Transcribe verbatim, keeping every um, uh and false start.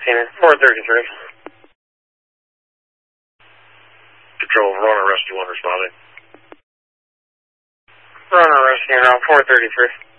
Tina, four thirty-three. Control, Verona Rescue one responding. Verona Rescue now, four thirty-three.